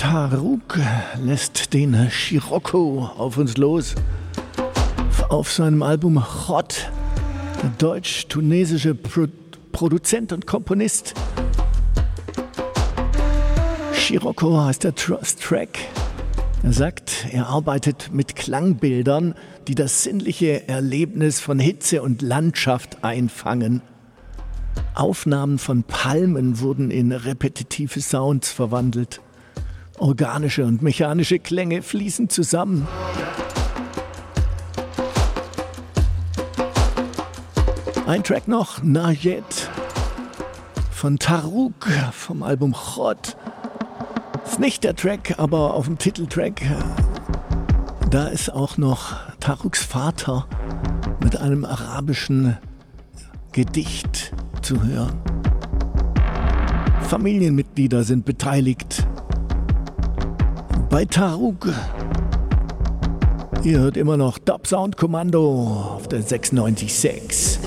Taruk lässt den Scirocco auf uns los. Auf seinem Album Hot, der deutsch-tunesische Produzent und Komponist. Scirocco heißt der Track. Er sagt, er arbeitet mit Klangbildern, die das sinnliche Erlebnis von Hitze und Landschaft einfangen. Aufnahmen von Palmen wurden in repetitive Sounds verwandelt. Organische und mechanische Klänge fließen zusammen. Ein Track noch, Najet von Taruk vom Album Hot. Ist nicht der Track, aber auf dem Titeltrack, da ist auch noch Taruks Vater mit einem arabischen Gedicht zu hören. Familienmitglieder sind beteiligt. Bei Taruk, ihr hört immer noch Dub Sound Kommando auf der 96.6.